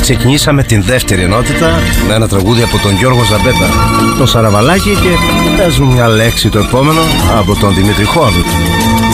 ξεκινήσαμε την δεύτερη ενότητα με ένα τραγούδι από τον Γιώργο Ζαμπέτα, τον Σαραβαλάκη, και πες μου μια λέξη το επόμενο από τον Δημήτρη Χόρντ.